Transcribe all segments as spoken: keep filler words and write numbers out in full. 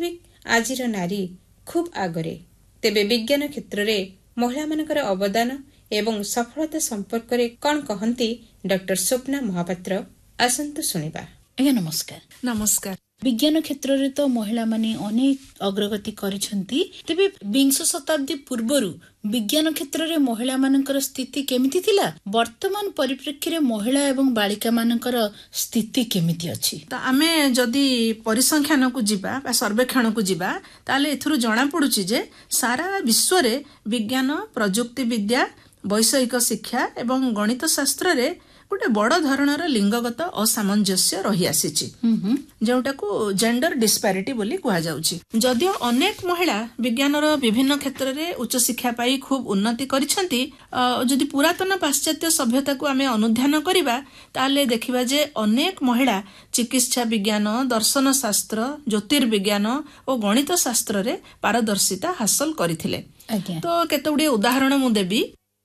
वास्तविक आजिर नारी खूब आगरे तेबे विज्ञान क्षेत्र रे महिला मानकर अवदान एवं सफलता संपर्क रे कौन कहती डॉक्टर स्वप्ना महापात्र आसंतु सुनिबा। आज्ञा नमस्कार। नमस्कार। विज्ञान क्षेत्र रे तो महिला माने अनेक अग्रगति करिसंती तेबे विंश शताब्दी पूर्वरु विज्ञान क्षेत्र रे महिला मानकर स्थिति केमिति थिला वर्तमान परिप्रेक्षी रे महिला एवं बालिका मानकर स्थिति केमिति अछि त आमे जदी परिसंख्यान को जिबा बा सर्वेक्षण को जिबा ताले एथुरु जणा पडुची जे सारा विश्व रे विज्ञान प्रयुक्ति विद्या वैषयिक शिक्षा एवं गणित शास्त्र रे गोटे बड़ धरणर लिंगगत असामंजस्य रही आसीची जोटा को जेंडर डिस्पैरिटी बोली कुहा जाउची। जदियो अनेक महिला विज्ञानर विभिन्न क्षेत्र रे उच्च शिक्षा पाई खूब उन्नति करिसंती जदि पुरातन पाश्चात्य सभ्यता को आमे अनुध्यान करिबा ताले देखिबा जे अनेक महिला चिकित्सा विज्ञान दर्शन शास्त्र ज्योतिर्विज्ञान और गणित शास्त्र रे पारदर्शिता हासिल करथिले। तो केतोडी उदाहरण मु देबी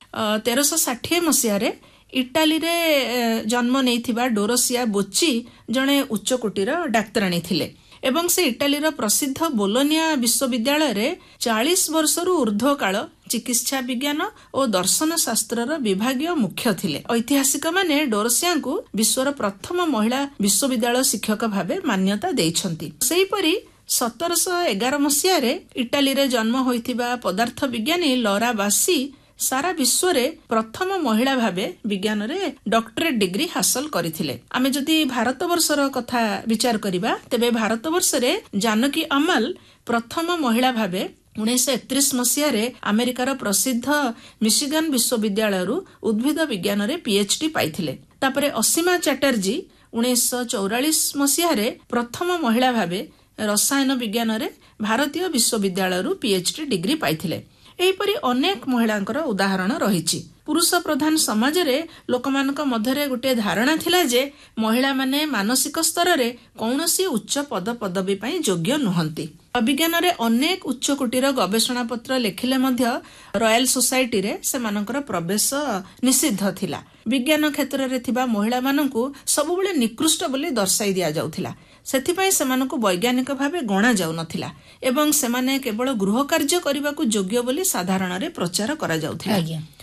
तेरह षाठी मसिया रे इटाली रे जन्म नेइथिबा डोरोसिया बोची जणे उच्च कोटीर डाक्तराणी थिले एवं से इटाली रो प्रसिद्ध बोलोनिया विश्वविद्यालय रे चालीस वर्षरु ऊर्ध्व काल चिकित्सा विज्ञान और दर्शन शास्त्र रो विभागीय मुख्य थिले। ऐतिहासिक माने डोरोसिया को विश्वर प्रथम महिला विश्वविद्यालय शिक्षक भाबे मान्यता देइछंती। सेही परी सत्रह सौ ग्यारह मसिया रे इटाली रे जन्म होइथिबा पदार्थ विज्ञानी लौरा बासी सारा विश्व रे प्रथम महिला भाबे विज्ञान रे डॉक्टरेट डिग्री हासिल करथिले। आमे जदि भारत वर्षर कथा विचार करिबा तेबे भारत वर्ष रे जानकी अमल प्रथम महिला भाबे उन्नीस सौ एकतीस मसिया रे अमेरिकार प्रसिद्ध मिशिगन विश्वविद्यालय रु उद्भिद विज्ञान रे पीएचडी पाइथिले। तापरे असीमा चैटर्जी उन्नीस सौ चौरालीस मसिया रे प्रथम महिला भाबे रसायन विज्ञान रे भारतीय विश्वविद्यालय रु पीएचडी डिग्री पाइथिले। एहीपरि अनेक महिलांकर उदाहरण रहिछि। पुरुष प्रधान समाज रे लोकमानक मध्यरे गोटे धारणा थिला जे महिला माने मानसिक स्तर रे कौनसी उच्च पद पदवी पई योग्य नुहंती। विज्ञान रे अनेक उच्च कोटीर गवेषणा पत्र लेखिले मध्य रॉयल सोसाइटी रे सेमानकर प्रवेश निषिद्ध थिला। विज्ञान क्षेत्र रे थिबा महिला माननकु सबुबले निकृष्ट बोली दर्शाई दिया जाउथिला। सेथिपई सेमानकु वैज्ञानिक भाबे गणा जाउ नथिला एवं सेमाने केवल गृह कार्य करबाकू योग्य बोली साधारण रे प्रचार करा जाउथिला।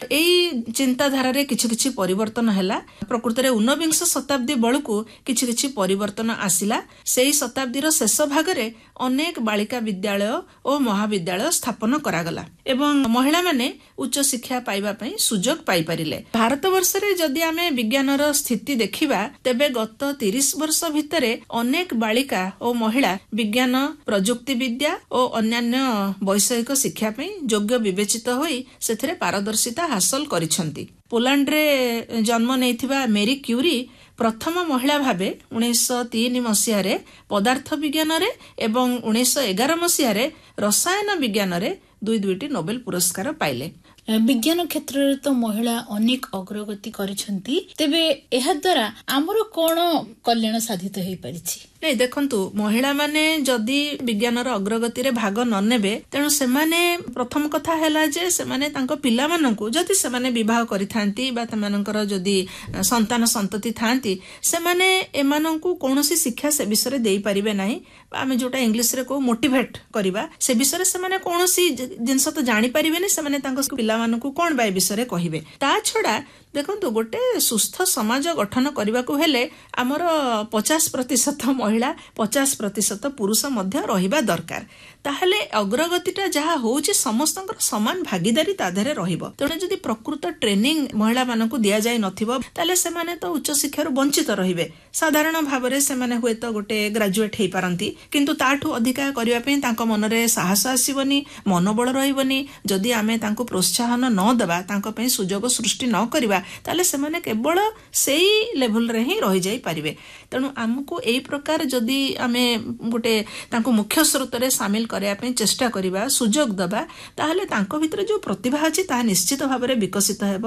एई चिंताधारा रे किछि किछि परिवर्तन हैला। प्रकृति रे ऊनविंश शताब्दी बळकू किछि किछि परिवर्तन आसिला। सेही शताब्दी रो शेष भाग रे अनेक बालिका विद्यालय और महाविद्यालय स्थापन करागला एवं महिला माने उच्च शिक्षा पाइबा पई सुजोग पाई परिले। भारत वर्ष रे जदि आमे विज्ञान रो स्थिति देखिबा तेबे गत तीस वर्ष भितरे अनेक बालिका और महिला विज्ञान प्रयुक्ति विद्या और अन्यान्य वैषयिक शिक्षा पई योग्य विवेचित होई सेथरे पारदर्शिता हासिल करिसंती। पोलैंड रे जन्म नेइथिबा मेरी क्यूरी प्रथम महिला भाबे उन्नीस सौ तीन मसिया रे पदार्थ विज्ञान रे एवं उन्नीस सौ ग्यारह मसिया रे रसायन विज्ञान रे दुई दुईटी नोबेल पुरस्कार पाइले। विज्ञान क्षेत्र रे तो महिला अनेक अग्रगति करिसंती तेबे एहा द्वारा हमर कोन कल्याण साधित हेई परिछि? नहीं देखंतु महिला माने जदि विज्ञानर अग्रगति रे भाग न नेबे तेणु सेमाने प्रथम कथा हैला जे सेमाने तांको पिला माननकु जदि सेमाने विवाह करिथांती बा तमानकर जदि संतान संतति थांती सेमाने एमाननकु कोनोसी शिक्षा से विषय देई परिबे नाही। आमे जोटा इंग्लिश रे को मोटिवेट करिबा से विषय सेमाने कोनोसी जिंस तो जानि परिबे नै। सेमाने तांको पिला माननकु कोन बाय विषय कहिबे। ता छडा देखंतु गोटे सुस्थ समाज गठन करबाकू हेले हमर पचास प्रतिशत महिला पचास प्रतिशत पुरुष मध्य रहिबा दरकार। ताहले अग्रगतिटा जहा होउची समस्तंकर समान भागीदारी ताधरे रहिबो। तेणे जदि प्रकृत ट्रेनिंग महिला मानकू दिया जाय नथिबो ताले सेमाने तो उच्च शिक्षार वंचित रहिबे। साधारण भाबरे सेमाने हुए तो गोटे ग्रेजुएट हेई पारंती किंतु ताठू अधिका करिवा पई तांको मनरे साहस आसीबनी मनोबल रहिबनी। जदि आमे तांको प्रोत्साहन न देबा तांको पई सुजोग सृष्टि न करिबा ताले सेमाने केवल सेई लेवल रे ही रहि जाई परिबे। तेणु हमकू एई प्रकार जदि आमे गोटे तांको मुख्य स्रोत रे शामिल करिया पई चेष्टा करिबा सुजोग दबा ताहले तांको भितर जो प्रतिभा अछि ता निश्चित भाबरे विकसित हेबो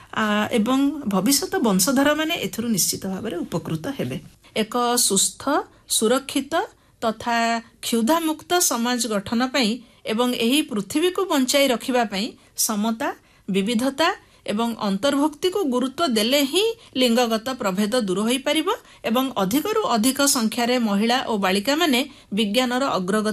एवं भविष्यत वंशधर माने एथुरु निश्चित भाबरे उपकृत हेबे। एक सुस्थ सुरक्षित तथा क्षुधा मुक्त समाज गठन पई एवं एही पृथ्वी को बंचाई रखिबा पई समता विविधता एवं अंतर्भुक्ति को गुरुत्व देले ही लिंगगत प्रभेद दूर होई परिबो एवं अधिकरु अधिक संख्यारे महिला और बालिका माने विज्ञानर अग्रगति